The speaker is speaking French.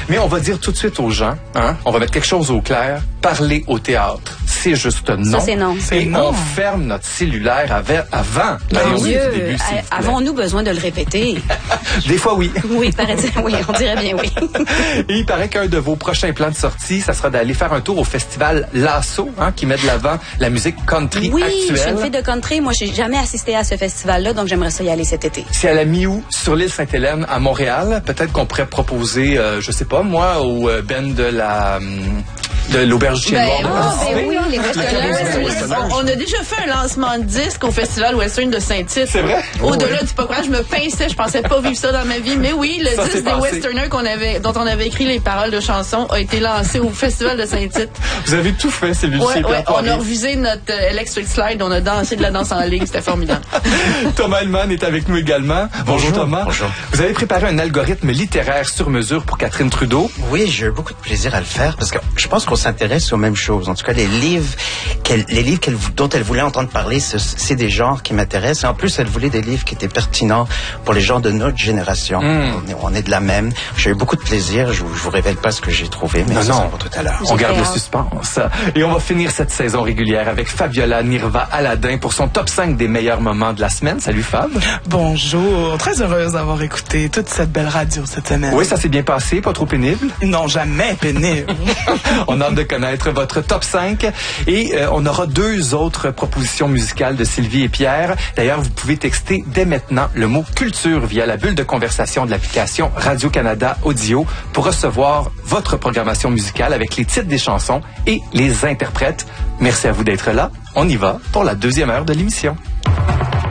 Mais on va dire tout de suite aux gens, hein, on va mettre quelque chose au clair, parler au théâtre, c'est juste non. Ça, c'est non. Et on ferme notre cellulaire avant d'aller au début. Avons-nous besoin de le répéter? Des fois, oui. Oui, oui, on dirait bien oui. Et il paraît qu'un de vos prochains plans de sortie, ça sera d'aller faire un tour au festival Lasso, hein, qui met de l'avant la musique country actuelle. Oui, je suis une fille de country. Moi, j'ai jamais assisté à ce festival-là, donc j'aimerais ça y aller cet été. C'est à la mi-août sur l'île Sainte-Hélène à Montréal. Peut-être qu'on pourrait proposer, je sais pas moi, au Ben de l'Auberge du Chien Noir de participer. Oui, les Westerners. On a déjà fait un lancement de disque au Festival Western de Saint-Tite. C'est vrai? Au-delà du pop-rock, je me pinçais, je pensais pas vivre ça dans ma vie. Mais oui, le disque des Westerners dont on avait écrit les paroles de chansons a été lancé au Festival de Saint-Tite. Vous avez tout fait, Sylvie. Ouais, on a revisé notre Electric Slide, on a dansé de la danse en ligne, c'était formidable. Thomas Hellman est avec nous également. Bonjour Thomas. Bonjour. Vous avez préparé un algorithme littéraire sur mesure pour Catherine Trudeau. Oui, j'ai eu beaucoup de plaisir à le faire parce que je pense qu'on s'intéresse aux mêmes choses. En tout cas, les livres dont elle voulait entendre parler, c'est des genres qui m'intéressent. Et en plus, elle voulait des livres qui étaient pertinents pour les gens de notre génération. On est de la même. J'ai eu beaucoup de plaisir. Je vous révèle pas ce que j'ai trouvé, mais ça pour tout à l'heure. On garde le suspense. Et on va finir cette saison régulière avec Fabiola Nirva Aladin pour son top 5 des meilleurs moments de la semaine. Salut Fab. Bonjour. Très heureuse d'avoir écouté toute cette belle radio cette semaine. Oui, ça s'est bien passé. Pas trop pénible? Non, jamais pénible. On a hâte de connaître votre top 5 et on aura 2 autres propositions musicales de Sylvie et Pierre. D'ailleurs, vous pouvez texter dès maintenant le mot culture via la bulle de conversation de l'application Radio-Canada Audio pour recevoir votre programmation musicale avec les titres des chansons et les interprètes. Merci à vous d'être là. On y va pour la 2e heure de l'émission.